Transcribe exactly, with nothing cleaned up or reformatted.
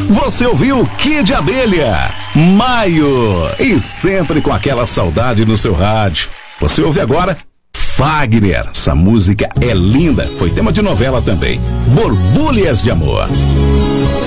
Você ouviu Kid Abelha, Maio, e sempre com aquela saudade no seu rádio. Você ouve agora Fagner. Essa música é linda, foi tema de novela também, Borbulhas de Amor.